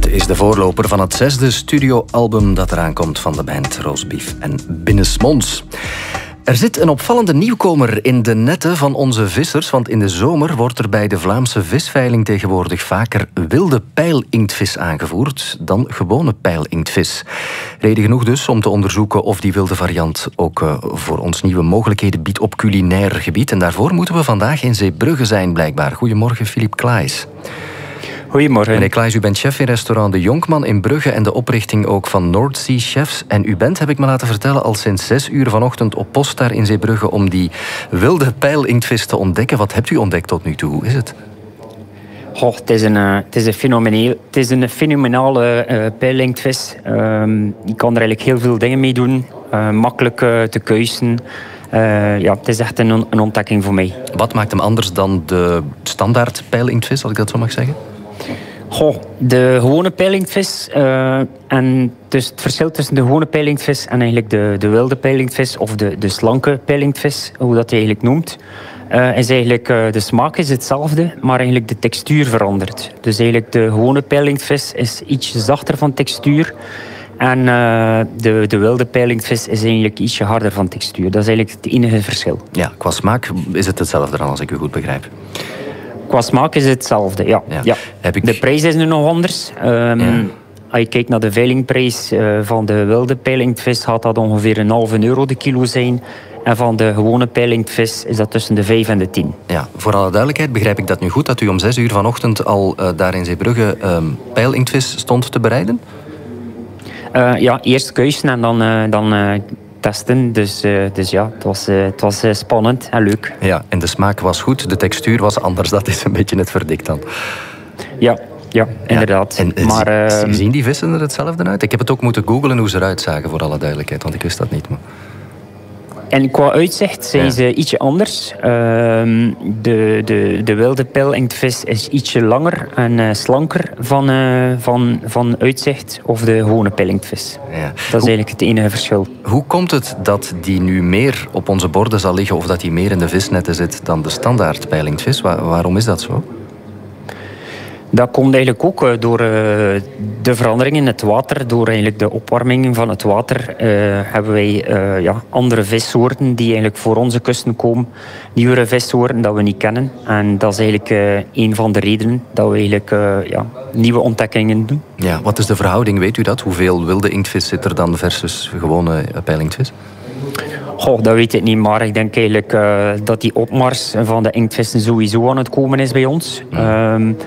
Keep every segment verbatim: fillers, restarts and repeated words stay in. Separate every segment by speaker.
Speaker 1: Het is de voorloper van het zesde studioalbum dat eraan komt van de band Roastbeef en Binnensmonds. Er zit een opvallende nieuwkomer in de netten van onze vissers, want in de zomer wordt er bij de Vlaamse visveiling tegenwoordig vaker wilde pijlinktvis aangevoerd dan gewone pijlinktvis. Reden genoeg dus om te onderzoeken of die wilde variant ook uh, voor ons nieuwe mogelijkheden biedt op culinair gebied. En daarvoor moeten we vandaag in Zeebrugge zijn, blijkbaar. Goedemorgen, Philippe Claes.
Speaker 2: Goedemorgen.
Speaker 1: Meneer Claes, u bent chef in restaurant De Jonkman in Brugge en de oprichting ook van North Sea Chefs. En u bent, heb ik me laten vertellen, al sinds zes uur vanochtend op post daar in Zeebrugge om die wilde pijlinktvis te ontdekken. Wat hebt u ontdekt tot nu toe? Hoe is het?
Speaker 2: Goh, het is een, uh, het is een, fenomeneel, het is een fenomenale uh, pijlinktvis. Um, je kan er eigenlijk heel veel dingen mee doen. Uh, makkelijk uh, te kuisen. Uh, ja, het is echt een, een ontdekking voor mij.
Speaker 1: Wat maakt hem anders dan de standaard pijlinktvis, als ik dat zo mag zeggen?
Speaker 2: Goh, de gewone pijlinktvis uh, en dus het verschil tussen de gewone pijlinktvis en eigenlijk de, de wilde pijlinktvis of de, de slanke pijlinktvis, hoe dat je eigenlijk noemt, uh, is eigenlijk uh, de smaak is hetzelfde, maar eigenlijk de textuur verandert. Dus eigenlijk de gewone pijlinktvis is iets zachter van textuur en uh, de, de wilde pijlinktvis is eigenlijk ietsje harder van textuur. Dat is eigenlijk het enige verschil.
Speaker 1: Ja, qua smaak is het hetzelfde dan, als ik u goed begrijp.
Speaker 2: Qua smaak is het hetzelfde, ja.
Speaker 1: ja.
Speaker 2: ja.
Speaker 1: Heb ik...
Speaker 2: De prijs is nu nog anders. Um, ja. Als je kijkt naar de veilingprijs uh, van de wilde pijlinktvis, gaat dat ongeveer een halve euro de kilo zijn. En van de gewone pijlinktvis is dat tussen de vijf en de tien.
Speaker 1: Ja, voor alle duidelijkheid, begrijp ik dat nu goed, dat u om zes uur vanochtend al uh, daar in Zeebrugge um, pijlinktvis stond te bereiden?
Speaker 2: Uh, ja, eerst kuisen en dan... Uh, dan uh, testen. Dus, uh, dus ja, het was, uh, het was uh, spannend en leuk.
Speaker 1: Ja, en de smaak was goed, de textuur was anders. Dat is een beetje het verdikt dan.
Speaker 2: Ja, ja, inderdaad.
Speaker 1: Ja, en
Speaker 2: maar, uh,
Speaker 1: zien die vissen er hetzelfde uit? Ik heb het ook moeten googlen hoe ze eruit zagen, voor alle duidelijkheid, want ik wist dat niet. Maar...
Speaker 2: En qua uitzicht zijn ja. ze ietsje anders. Uh, de, de, de wilde pijlinktvis is ietsje langer en uh, slanker van, uh, van, van uitzicht of de gewone pijlinktvis. Ja. Dat is hoe, eigenlijk het enige verschil.
Speaker 1: Hoe komt het dat die nu meer op onze borden zal liggen of dat die meer in de visnetten zit dan de standaard pijlinktvis? Waar, waarom is dat zo?
Speaker 2: Dat komt eigenlijk ook door uh, de verandering in het water. Door eigenlijk de opwarming van het water uh, hebben wij uh, ja, andere vissoorten die eigenlijk voor onze kusten komen. Nieuwere vissoorten dat we niet kennen. En dat is eigenlijk uh, een van de redenen dat we eigenlijk uh, ja, nieuwe ontdekkingen doen.
Speaker 1: Ja, wat is de verhouding, weet u dat? Hoeveel wilde inktvis zit er dan versus gewone pijlinktvis?
Speaker 2: Goh, dat weet ik niet, maar ik denk eigenlijk uh, dat die opmars van de inktvissen sowieso aan het komen is bij ons. Mm. Um,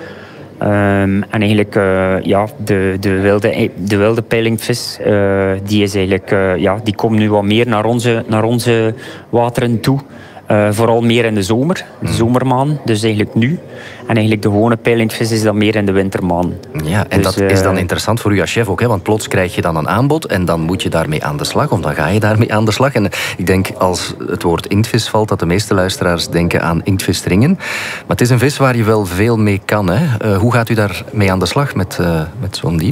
Speaker 2: Um, en eigenlijk, uh, ja, de, de, wilde, de wilde pijlinktvis, uh, die is eigenlijk, uh, ja, die komt nu wat meer naar onze, naar onze wateren toe. Uh, vooral meer in de zomer, de zomermaan, dus eigenlijk nu. En eigenlijk de gewone pijlinktvis is dan meer in de wintermaan.
Speaker 1: Ja, en dus, dat is dan interessant voor u als chef ook, hè? Want plots krijg je dan een aanbod en dan moet je daarmee aan de slag, of dan ga je daarmee aan de slag. En ik denk, als het woord inktvis valt, dat de meeste luisteraars denken aan inktvisringen. Maar het is een vis waar je wel veel mee kan, hè? Uh, hoe gaat u daarmee aan de slag met, uh, met zo'n dier?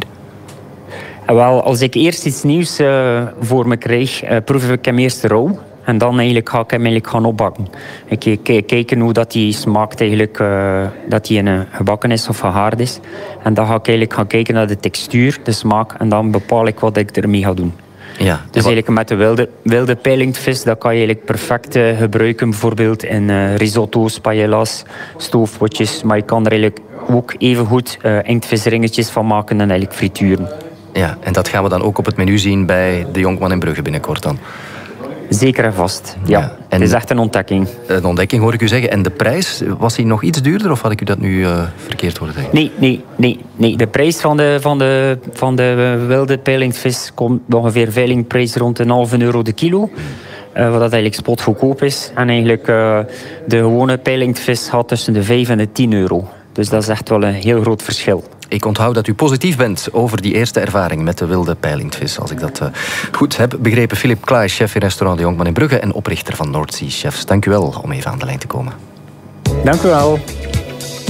Speaker 2: Wel, als ik eerst iets nieuws uh, voor me krijg, uh, proef ik hem eerst rauw. En dan eigenlijk ga ik hem eigenlijk gaan opbakken. Ik kijk, kijken hoe dat die smaakt eigenlijk, uh, dat die in, uh, gebakken is of gehaard is. En dan ga ik eigenlijk gaan kijken naar de textuur, de smaak. En dan bepaal ik wat ik ermee ga doen.
Speaker 1: Ja,
Speaker 2: dus eigenlijk met de wilde, wilde pijlinktvis, dat kan je eigenlijk perfect uh, gebruiken. Bijvoorbeeld in uh, risotto's, paellas, stoofpotjes. Maar je kan er eigenlijk ook even goed uh, inktvisringetjes van maken en eigenlijk frituren.
Speaker 1: Ja, en dat gaan we dan ook op het menu zien bij De Jonkman in Brugge binnenkort dan?
Speaker 2: Zeker en vast, ja. ja. Het is echt een ontdekking.
Speaker 1: Een ontdekking hoor ik u zeggen. En de prijs, was die nog iets duurder of had ik u dat nu uh, verkeerd horen zeggen?
Speaker 2: Nee, nee, nee, nee. De prijs van de, van de, van de wilde pijlinktvis komt ongeveer veilingprijs rond een halve euro de kilo. Uh, wat dat eigenlijk spotgoedkoop is. En eigenlijk uh, de gewone pijlinktvis gaat tussen de vijf en de tien euro. Dus dat is echt wel een heel groot verschil.
Speaker 1: Ik onthoud dat u positief bent over die eerste ervaring met de wilde pijlinktvis. Als ik dat uh, goed heb begrepen. Philippe Claes, chef in restaurant De Jonkman in Brugge en oprichter van North Sea Chefs. Dank u wel om even aan de lijn te komen.
Speaker 2: Dank u wel.